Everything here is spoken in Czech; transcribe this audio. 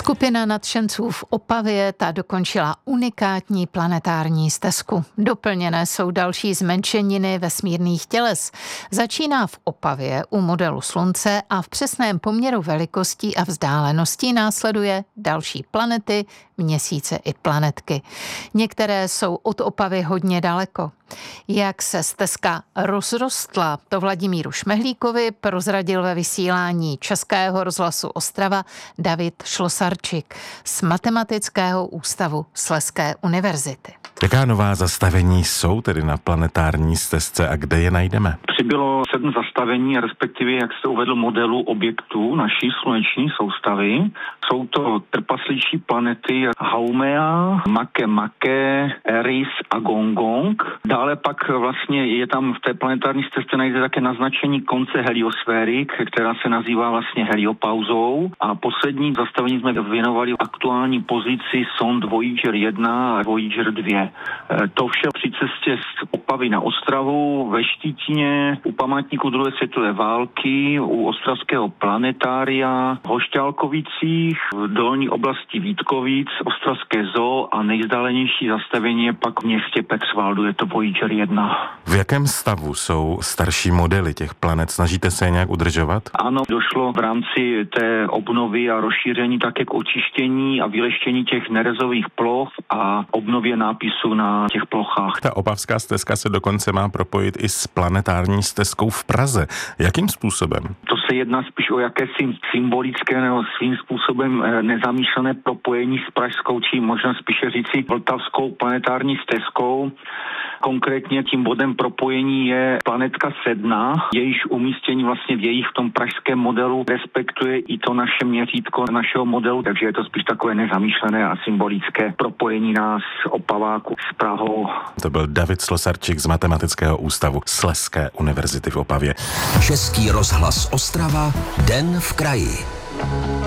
Skupina nadšenců v Opavě dokončila unikátní planetární stezku. Doplněné jsou další zmenšeniny vesmírných těles. Začíná v Opavě u modelu Slunce a v přesném poměru velikostí a vzdáleností následuje další planety, měsíce i planetky. Některé jsou od Opavy hodně daleko. Jak se stezka rozrostla, to Vladimíru Šmehlíkovi prozradil ve vysílání Českého rozhlasu Ostrava David Šlosarčík z Matematického ústavu Slezské univerzity. Jaká nová zastavení jsou tedy na planetární stezce a kde je najdeme? Přibylo 7 zastavení, respektive, jak jste uvedl, modelů objektů naší sluneční soustavy. Jsou to trpasličí planety Haumea, Makemake, Eris a Gongong. Dále pak vlastně je tam v té planetární stezce najde také naznačení konce heliosféry, která se nazývá vlastně heliopauzou. A poslední zastavení jsme věnovali aktuální pozici sond Voyager 1 a Voyager 2. To vše při cestě z Opavy na Ostravu, ve Štítině, u památníku druhé světové války, u ostravského planetária, v Hošťálkovicích, v dolní oblasti Vítkovic, ostravské zoo a nejvzdálenější zastavení je pak v městě Petzvaldu, je to Voyager 1. V jakém stavu jsou starší modely těch planet? Snažíte se je nějak udržovat? Ano, došlo v rámci té obnovy a rozšíření také k očištění a vyleštění těch nerezových ploch a obnově nápisů na těch plochách. Ta opavská stezka se dokonce má propojit i s planetární stezkou v Praze. Jakým způsobem? To se jedná spíš o jakési symbolické nebo svým způsobem nezamýšlené propojení s pražskou, či možná spíše říci vltavskou planetární stezkou. Konkrétně tím bodem propojení je planetka Sedna, jejíž umístění vlastně v jejich v tom pražském modelu respektuje i to naše měřítko našeho modelu, takže je to spíš takové nezamýšlené a symbolické propojení nás Opaváku s Prahou. To byl David Šlosarčík z Matematického ústavu Slezské univerzity v Opavě. Český rozhlas Ostrava, Den v kraji.